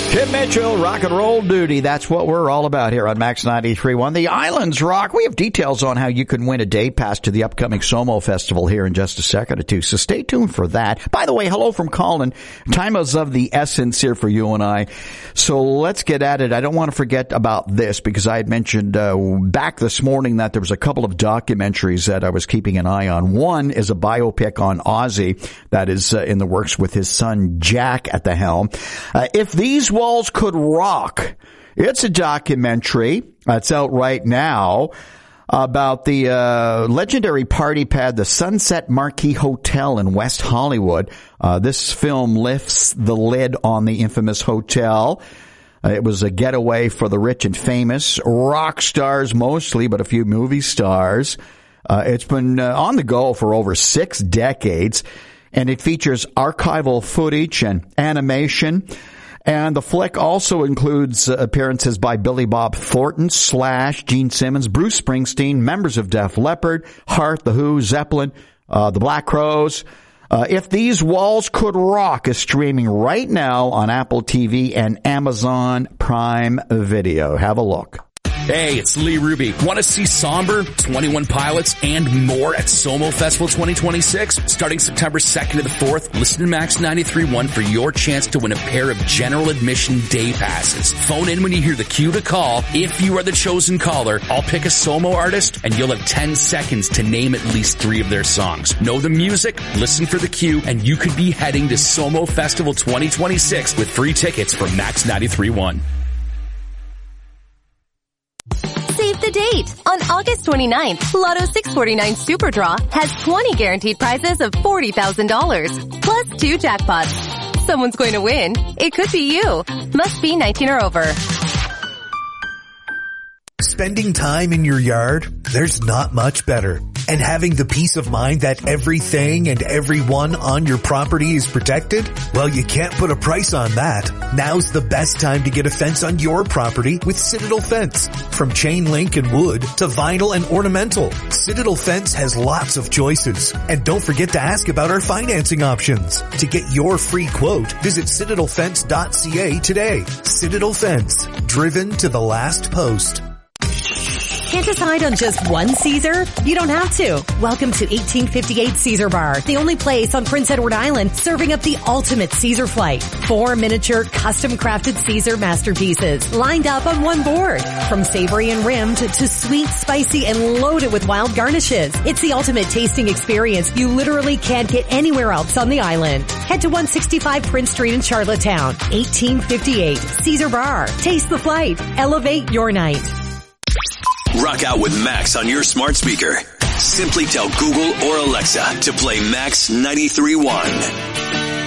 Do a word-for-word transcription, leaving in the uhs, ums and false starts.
Tim Mitchell, rock and roll duty. That's what we're all about here on Max ninety-three point one. The Islands Rock. We have details on how you can win a day pass to the upcoming SoMo Festival here in just a second or two. So stay tuned for that. By the way, hello from Colin. Time is of the essence here for you and I. So let's get at it. I don't want to forget about this because I had mentioned uh, back this morning that there was a couple of documentaries that I was keeping an eye on. One is a biopic on Ozzy that is uh, in the works with his son Jack at the helm. Uh, if these walls could rock. It's a documentary that's out right now about the uh, legendary party pad, the Sunset Marquis Hotel in West Hollywood. Uh, this film lifts the lid on the infamous hotel. Uh, it was a getaway for the rich and famous, rock stars mostly, but a few movie stars. Uh, it's been uh, on the go for over six decades, and it features archival footage and animation. And the flick also includes uh, appearances by Billy Bob Thornton, Slash, Gene Simmons, Bruce Springsteen, members of Def Leppard, Heart, The Who, Zeppelin, uh, the Black Crowes. Uh, If These Walls Could Rock is streaming right now on Apple T V and Amazon Prime Video. Have a look. Hey, it's Lee Ruby. Want to see Somber, twenty-one Pilots, and more at SoMo Festival twenty twenty-six? Starting September second to the fourth, listen to Max ninety-three point one for your chance to win a pair of general admission day passes. Phone in when you hear the cue to call. If you are the chosen caller, I'll pick a SoMo artist, and you'll have ten seconds to name at least three of their songs. Know the music, listen for the cue, and you could be heading to SoMo Festival twenty twenty-six with free tickets from Max ninety-three point one. Save the date. On August twenty-ninth, Lotto six forty-nine Super Draw has twenty guaranteed prizes of forty thousand dollars, plus two jackpots. Someone's going to win. It could be you. Must be nineteen or over. Spending time in your yard, there's not much better. And having the peace of mind that everything and everyone on your property is protected? Well, you can't put a price on that. Now's the best time to get a fence on your property with Citadel Fence. From chain link and wood to vinyl and ornamental, Citadel Fence has lots of choices. And don't forget to ask about our financing options. To get your free quote, visit citadel fence dot c a today. Citadel Fence, driven to the last post. Can't decide on just one Caesar? You don't have to. Welcome to eighteen fifty-eight Caesar Bar, the only place on Prince Edward Island serving up the ultimate Caesar flight. Four miniature, custom-crafted Caesar masterpieces lined up on one board. From savory and rimmed to sweet, spicy, and loaded with wild garnishes. It's the ultimate tasting experience you literally can't get anywhere else on the island. Head to one sixty-five Prince Street in Charlottetown. eighteen fifty-eight Caesar Bar. Taste the flight. Elevate your night. Rock out with Max on your smart speaker. Simply tell Google or Alexa to play Max ninety-three point one.